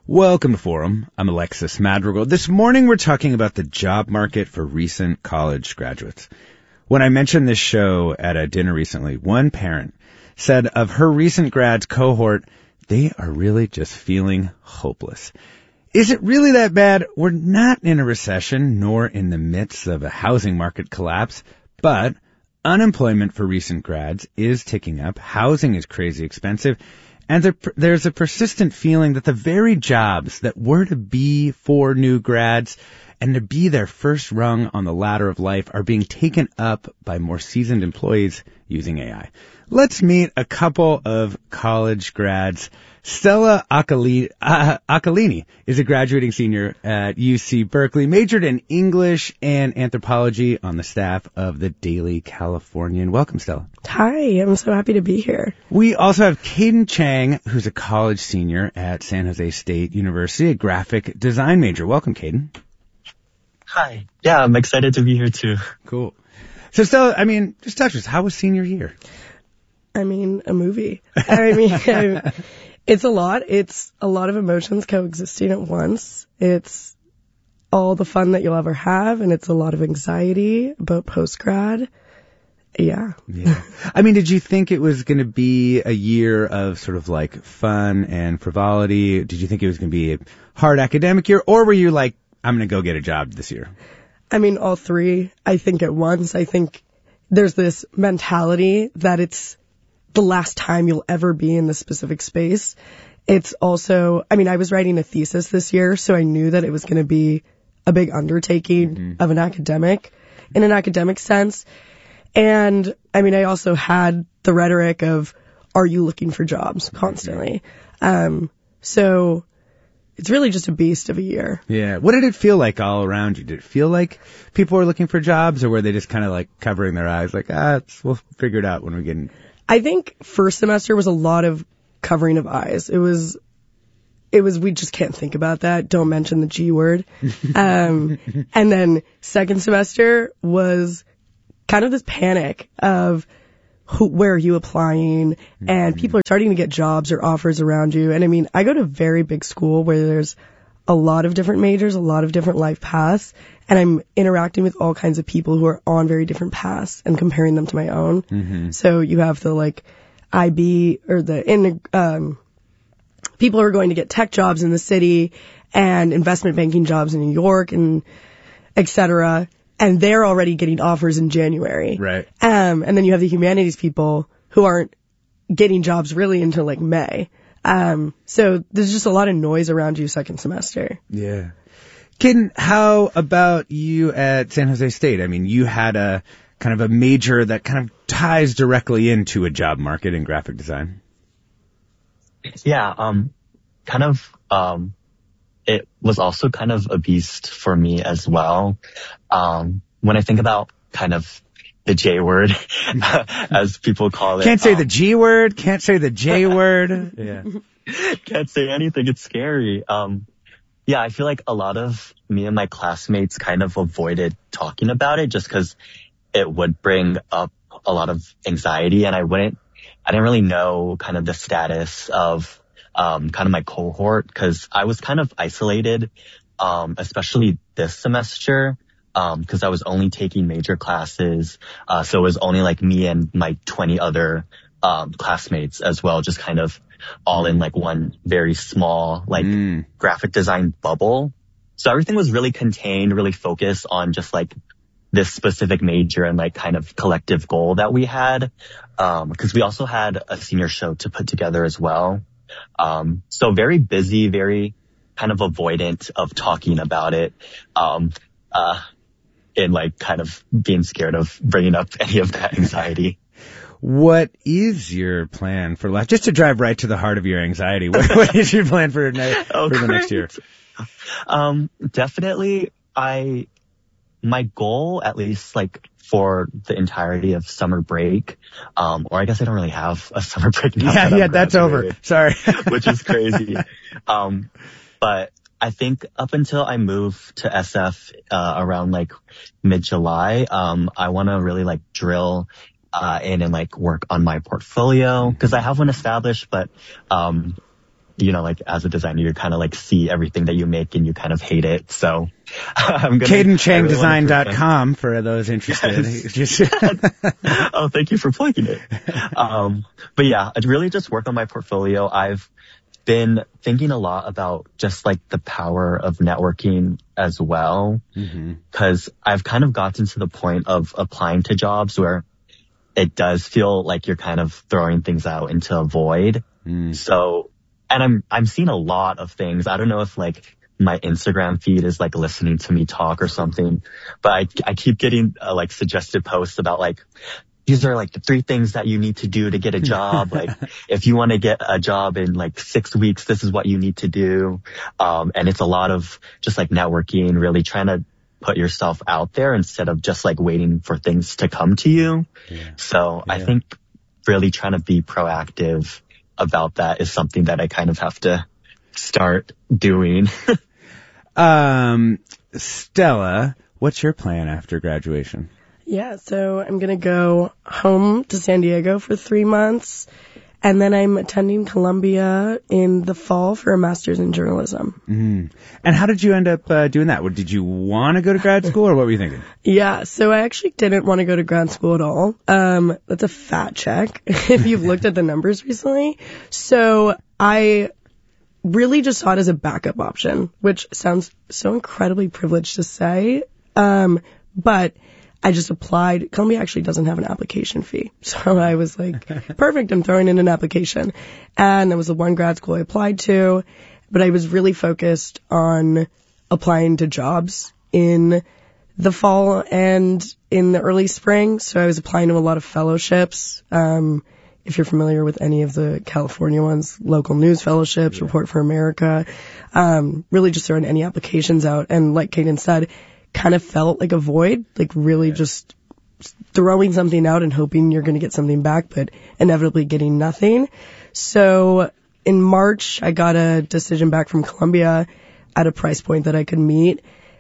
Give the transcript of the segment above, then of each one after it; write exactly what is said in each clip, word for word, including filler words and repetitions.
Welcome to Forum. I'm Alexis Madrigal. This morning we're talking about the job market for recent college graduates. When I mentioned this show at a dinner recently, one parent said of her recent grads cohort, they are really just feeling hopeless. Is it really that bad? We're not in a recession, nor in the midst of a housing market collapse, but unemployment for recent grads is ticking up. Housing is crazy expensive. And there, there's a persistent feeling that the very jobs that were to be for new grads and to be their first rung on the ladder of life are being taken up by more seasoned employees using A I. Let's meet a couple of college grads. Stella Acalini, uh, Acalini is a graduating senior at U C Berkeley, majored in English and anthropology on the staff of the Daily Californian. Welcome, Stella. Hi, I'm so happy to be here. We also have Caden Chang, who's a college senior at San Jose State University, a graphic design major. Welcome, Caden. Hi. Yeah, I'm excited to be here too. Cool. So, Stella, I mean, just talk to us. How was senior year? I mean, a movie. I mean, I, it's a lot. It's a lot of emotions coexisting at once. It's all the fun that you'll ever have, and it's a lot of anxiety about post-grad. Yeah. Yeah. I mean, did you think it was going to be a year of sort of like fun and frivolity? Did you think it was going to be a hard academic year, or were you like, I'm going to go get a job this year? I mean, all three, I think at once. I think there's this mentality that it's the last time you'll ever be in this specific space. It's also, I mean, I was writing a thesis this year, so I knew that it was going to be a big undertaking mm-hmm. of an academic, in an academic sense. And, I mean, I also had the rhetoric of, are you looking for jobs constantly? Mm-hmm. Um, so it's really just a beast of a year. Yeah. What did it feel like all around you? Did it feel like people were looking for jobs, or were they just kind of like covering their eyes like, ah, it's, we'll figure it out when we get in? I think first semester was a lot of covering of eyes. It was, it was, we just can't think about that. Don't mention the G word. Um, and then second semester was kind of this panic of who, where are you applying? And people are starting to get jobs or offers around you. And I mean, I go to a very big school where there's a lot of different majors, a lot of different life paths. And I'm interacting with all kinds of people who are on very different paths and comparing them to my own. Mm-hmm. So you have the like I B or the in um people who are going to get tech jobs in the city and investment banking jobs in New York and et cetera. And they're already getting offers in January. Right. Um, and then you have the humanities people who aren't getting jobs really until like May. Um, so there's just a lot of noise around you second semester. Yeah. Caden, how about you at San Jose State? I mean, you had a kind of a major that kind of ties directly into a job market in graphic design. Yeah, um, kind of, um, it was also kind of a beast for me as well. Um, when I think about kind of the J word, as people call it. Can't say um, the G word, can't say the J word. Yeah. Can't say anything. It's scary. Um, yeah, I feel like a lot of me and my classmates kind of avoided talking about it just because it would bring up a lot of anxiety, and I wouldn't, I didn't really know kind of the status of, um, kind of my cohort, because I was kind of isolated, um, especially this semester, um, because I was only taking major classes, uh, so it was only like me and my twenty other, um, classmates as well, just kind of all in like one very small, like mm. graphic design bubble. So everything was really contained, really focused on just like this specific major and like kind of collective goal that we had. Um, cause we also had a senior show to put together as well. Um, so very busy, very kind of avoidant of talking about it. Um, uh, and like kind of being scared of bringing up any of that anxiety. What is your plan for life? Just to drive right to the heart of your anxiety. What, what is your plan for, ne- oh, for the next year? Um, definitely I, my goal, at least like for the entirety of summer break, um, or I guess I don't really have a summer break now. Yeah, that yeah, that's over. Sorry. Which is crazy. Um, but I think up until I move to S F, uh, around like mid-July, um, I want to really like drill Uh, in and like work on my portfolio, because I have one established, but um you know, like as a designer, you kind of like see everything that you make and you kind of hate it. So I'm going to Caden Chang Design dot com for those interested. Yes. Oh, thank you for plugging it. Um, but yeah, I really just work on my portfolio. I've been thinking a lot about just like the power of networking as well. Mm-hmm. Cause I've kind of gotten to the point of applying to jobs where it does feel like you're kind of throwing things out into a void. Mm. So, and I'm, I'm seeing a lot of things. I don't know if like my Instagram feed is like listening to me talk or something, but I, I keep getting uh, like suggested posts about like, these are like the three things that you need to do to get a job. Like if you want to get a job in like six weeks, this is what you need to do. Um, and it's a lot of just like networking, really trying to put yourself out there instead of just like waiting for things to come to you. Yeah. So yeah. I think really trying to be proactive about that is something that I kind of have to start doing. um, Stella, what's your plan after graduation? Yeah, so I'm going to go home to San Diego for three months, and then I'm attending Columbia in the fall for a master's in journalism. Mm. And how did you end up uh, doing that? Did you want to go to grad school, or what were you thinking? Yeah, so I actually didn't want to go to grad school at all. Um, that's a fat check if you've looked at the numbers recently. So I really just saw it as a backup option, which sounds so incredibly privileged to say, um, but I just applied. Columbia actually doesn't have an application fee. So I was like, perfect, I'm throwing in an application. And that was the one grad school I applied to. But I was really focused on applying to jobs in the fall and in the early spring. So I was applying to a lot of fellowships. Um, if you're familiar with any of the California ones, local news fellowships, yeah. Report for America, um, really just throwing any applications out. And like Caden said, kind of felt like a void, like really yeah. just throwing something out and hoping you're going to get something back, but inevitably getting nothing. So in March, I got a decision back from Columbia at a price point that I could meet,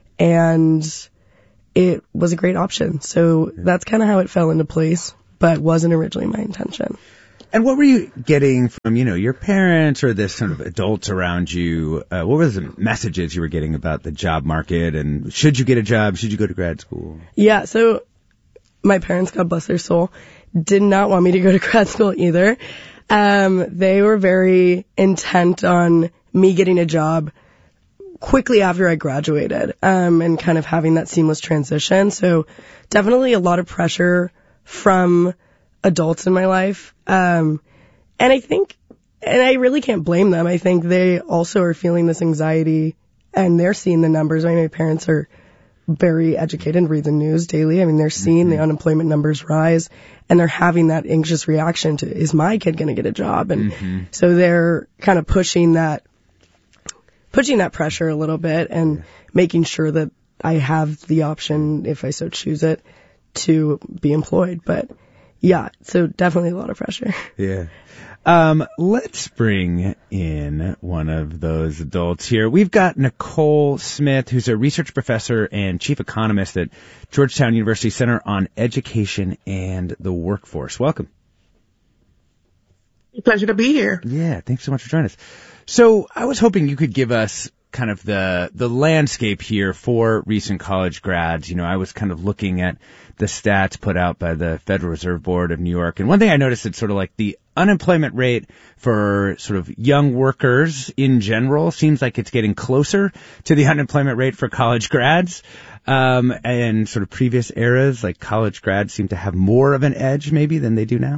and it was a great option. So that's kind of how it fell into place, but wasn't originally my intention. And what were you getting from, you know, your parents or this sort of adults around you? Uh, what were the messages you were getting about the job market, and should you get a job? Should you go to grad school? Yeah, so my parents, God bless their soul, did not want me to go to grad school either. Um, they were very intent on me getting a job quickly after I graduated, um, and kind of having that seamless transition. So definitely a lot of pressure from adults in my life. Um, and I think, and I really can't blame them. I think they also are feeling this anxiety, and they're seeing the numbers. I mean, my parents are very educated and read the news daily. I mean, they're seeing mm-hmm. the unemployment numbers rise, and they're having that anxious reaction to, is my kid going to get a job? And mm-hmm. so they're kind of pushing that, pushing that pressure a little bit and yeah. making sure that I have the option, if I so choose it, to be employed. But yeah, so definitely a lot of pressure. Yeah. Um, let's bring in one of those adults here. We've got Nicole Smith, who's a research professor and chief economist at Georgetown University Center on Education and the Workforce. Welcome. Pleasure to be here. Yeah, thanks so much for joining us. So I was hoping you could give us kind of the the landscape here for recent college grads. You know, I was kind of looking at the stats put out by the Federal Reserve Board of New York, and one thing I noticed is sort of like the unemployment rate for sort of young workers in general seems like it's getting closer to the unemployment rate for college grads. Um, and sort of previous eras, like college grads seem to have more of an edge maybe than they do now.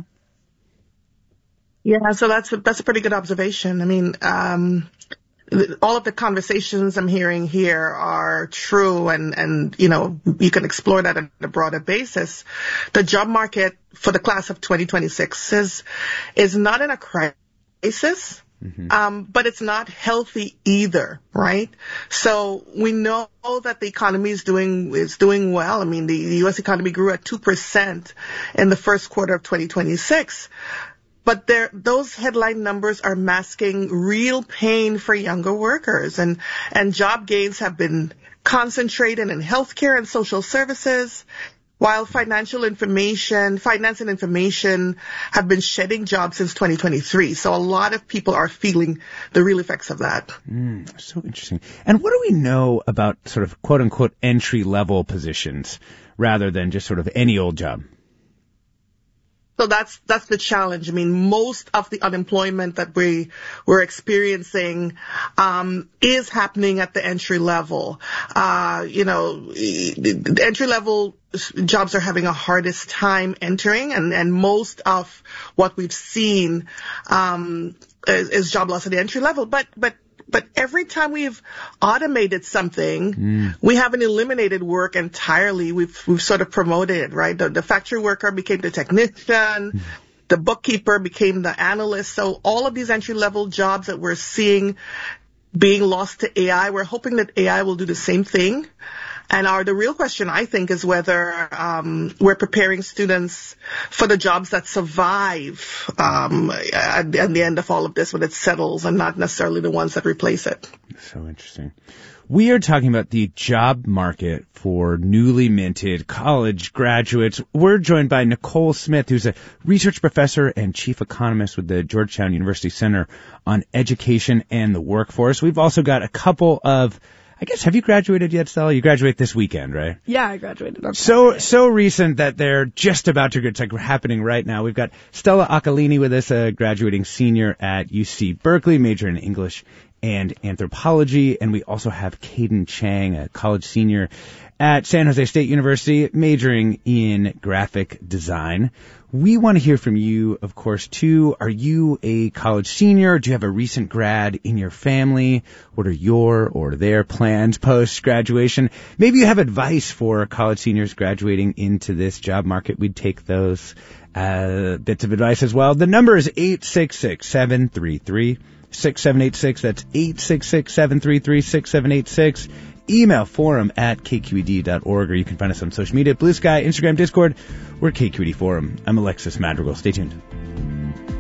Yeah, so that's a, that's a pretty good observation. I mean, um, all of the conversations I'm hearing here are true, and, and, you know, you can explore that on a broader basis. The job market for the class of twenty twenty-six is, is not in a crisis, mm-hmm. um, but it's not healthy either, right? So we know that the economy is doing, is doing well. I mean, the, the U S economy grew at two percent in the first quarter of twenty twenty-six. But there, those headline numbers are masking real pain for younger workers, and, and job gains have been concentrated in healthcare and social services, while financial information, finance and information have been shedding jobs since twenty twenty-three. So a lot of people are feeling the real effects of that. Mm, so interesting. And what do we know about sort of quote unquote entry level positions rather than just sort of any old job? So that's that's the challenge. I mean, most of the unemployment that we we're experiencing um, is happening at the entry level. Uh, you know, the entry level jobs are having a hardest time entering, and, and most of what we've seen um, is, is job loss at the entry level. But but. But every time we've automated something, mm. we haven't eliminated work entirely. We've we've sort of promoted, right? The, the factory worker became the technician, mm. the bookkeeper became the analyst. So all of these entry-level jobs that we're seeing being lost to A I, we're hoping that A I will do the same thing. And our, the real question, I think, is whether um, we're preparing students for the jobs that survive um, at, at the end of all of this when it settles, and not necessarily the ones that replace it. So interesting. We are talking about the job market for newly minted college graduates. We're joined by Nicole Smith, who's a research professor and chief economist with the Georgetown University Center on Education and the Workforce. We've also got a couple of I guess, have you graduated yet, Stella? You graduate this weekend, right? Yeah, I graduated on So, Saturday. so recent that they're just about to, it's like happening right now. We've got Stella Acalini with us, a graduating senior at U C Berkeley, major in English and anthropology. And we also have Caden Chang, a college senior at San Jose State University, majoring in graphic design. We want to hear from you, of course, too. Are you a college senior? Do you have a recent grad in your family? What are your or their plans post-graduation? Maybe you have advice for college seniors graduating into this job market. We'd take those uh, bits of advice as well. The number is eight six six, seven three three, six seven eight six. That's eight six six, seven three three, six seven eight six. Email forum at k q e d dot org, or you can find us on social media, Blue Sky, Instagram, Discord. We're K Q E D Forum. I'm Alexis Madrigal. Stay tuned.